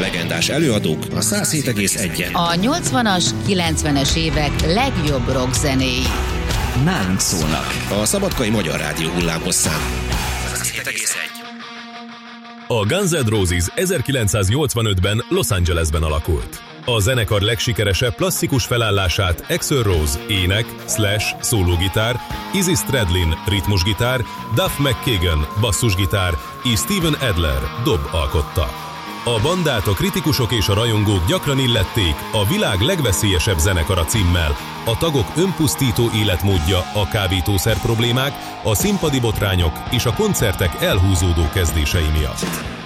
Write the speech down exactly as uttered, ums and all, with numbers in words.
Legendás előadók a száz hét egész egyen. A nyolcvanas, kilencvenes évek legjobb rock zenéi. Nálunk szólnak. A Szabadkai Magyar Rádió hullámhosszán. száz hét egész egy. A Guns N' Roses ezerkilencszáznyolcvanötben Los Angelesben alakult. A zenekar legsikeresebb klasszikus felállását Axl Rose ének, Slash szólógitár, Izzy Stradlin ritmusgitár, Duff McKagan basszusgitár és Steven Adler dob alkotta. A bandát a kritikusok és a rajongók gyakran illették a világ legveszélyesebb zenekara címmel, a tagok önpusztító életmódja, a kábítószer problémák, a színpadi botrányok és a koncertek elhúzódó kezdései miatt.